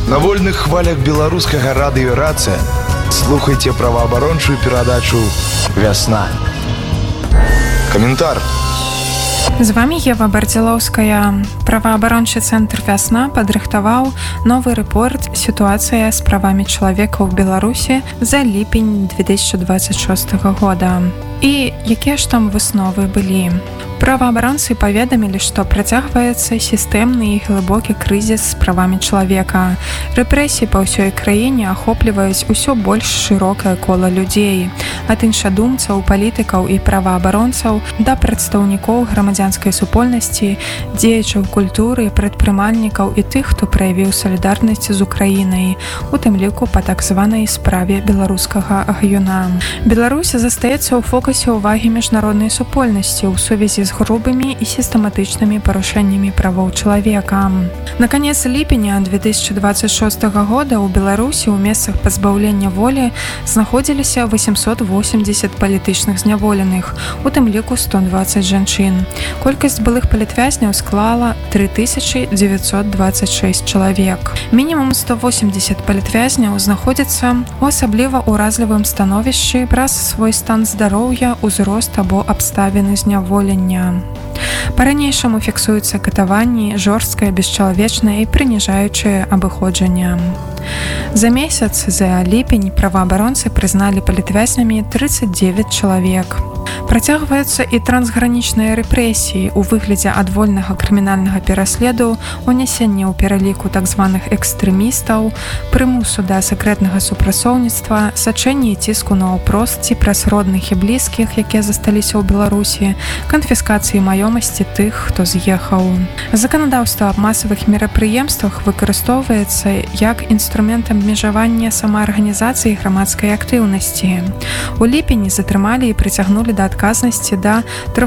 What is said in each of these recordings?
На вольных хвалях беларускага радыё «Рацыя» слухайте праваабарончую перадачу «Вясна». Каментар. З вами Ева Бардзілоўская. Праваабарончы цэнтр «Вясна» падрыхтаваў новы рэпорт «Сітуацыя з правамі чалавека ў Беларусі за ліпень 2026 года». І якія ж там высновы былі? Праваабаронцы паведамілі, што працягваецца сістэмны і глыбокі крызіс з правамі чалавека. Рэпрэсіі па ўсёй краіне ахопліваюць усё больш шырокае кола людзей. Ад іншадумцаў, палітыкаў і праваабаронцаў да прадстаўнікоў грамадзянскай супольнасці, дзеячаў культуры, прадпрымальнікаў і тых, хто праявіў салідарнасць з Украінай, у тым ліку па так званай справе беларускага гаюна. Беларусь застаецца ў фокусе ўвагі міжнароднай супольнасці ў сувязі з грубымі і сістэматычнымі парушэннямі правоў чалавека. На канец ліпеня 2026 года ў Беларусі ў месцах пазбаўлення волі знаходзіліся 880 палітычных зняволеных, у тым ліку 120 жанчын. Колькасць былых палітвязняў склала 3926 чалавек. Мінімум 180 палітвязняў знаходзяцца ў асабліва ўразлівым становішчы праз свой стан здароўя, узрост або абставіны зняволення. Па-ранейшаму фіксуюцца катаванні, жорсткае, бесчалавечнае і прыніжаючае абыходжанне. За месяц, за ліпень, праваабаронцы прызналі палітвязнямі 39 чалавек. Працягваюцца і трансгранічныя рэпрэсіі ў выглядзе адвольнага крымінальнага пераследу, унясення ў пераліку так званых экстрэмістаў, прымусу да сакрэтнага супрацоўніцтва, сачэння і ціску на ўпрост ці праз родных і блізкіх, якія засталіся ў Беларусі, канфіскацыі маёмасці тых, хто з'ехаў. Заканадаўства аб масавых мерапрыемствах выкарыстоўваецца як інструмент абмежавання самаарганізацыі грамадскай актыўнасці. У ліпені затрымалі і прыцягнулі да адказнасці да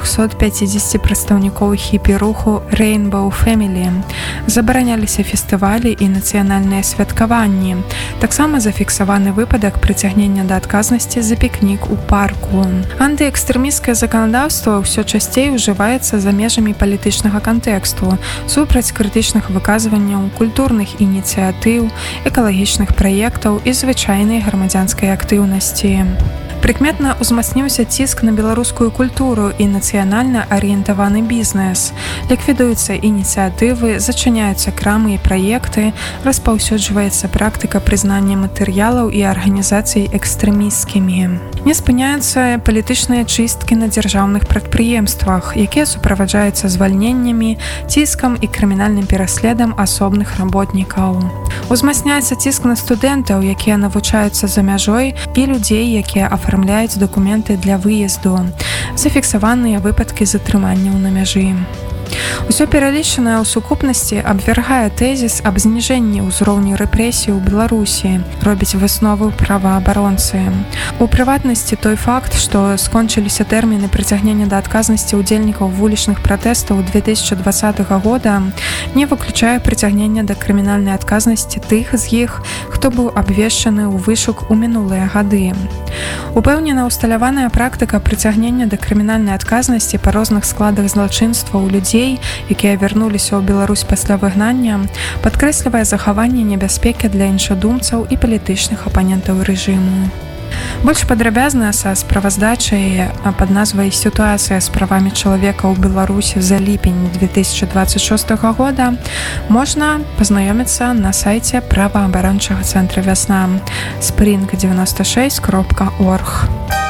350 прадстаўнікоў хіпі-руху Rainbow Family. Забараняліся фестывалі і нацыянальныя святкаванні. Таксама зафіксаваны выпадак прыцягнення да адказнасці за пікнік у парку. Антыэкстрэмісцкае заканадаўства ўсё часцей ужываецца за межамі палітычнага кантэксту, супраць крытычных выказванняў, культурных ініцыятыў, экалагічных праектаў і звычайнай грамадзянскай актыўнасці. Прыкметна ўзмацніўся ціск на беларускую культуру і нацыянальна арыентаваны бізнес. Ліквідуюцца ініцыятывы, зачыняюцца крамы і праекты, распаўсюджваецца практыка прызнання матэрыялаў і арганізацый экстрэмісцкімі. Не спыняюцца палітычныя чысткі на дзяржаўных прадпрыемствах, якія суправаджаюцца звальненнямі, ціскам і крымінальным пераследам асобных работнікаў. Узмацняецца ціск на студэнтаў, якія навучаюцца за мяжой, і людзей, якія афармляюць дакументы для выезду. Зафіксаваныя выпадкі затрыманняў на мяжы. Усё пералічанае ў сукупнасці абвяргае тэзіс аб зніжэнні ўзроўню рэпрэсій у Беларусі, робіць высновы праваабаронцы. У прыватнасці той факт, што скончыліся тэрміны прыцягнення да адказнасці ўдзельнікаў вулічных пратэстаў 2020 года, не выключае прыцягнення да крымінальнай адказнасці тых з іх, хто быў абвешчаны ў вышук у мінулыя гады. Упэўнена усталяваная практыка прыцягнення да крымінальнай адказнасці па розных складах злачынства ў людзей, якія вярнуліся ў Беларусь пасля выгнання, падкрэслівае захаванне небяспекі для іншадумцаў і палітычных апанентаў рэжыму. Больш падрабязна са справаздачай пад назвай «Сітуацыя з правамі чалавека ў Беларусі за ліпень 2026 года» можна пазнаёміцца на сайце праваабарончага цэнтра «Вясна» spring96.org.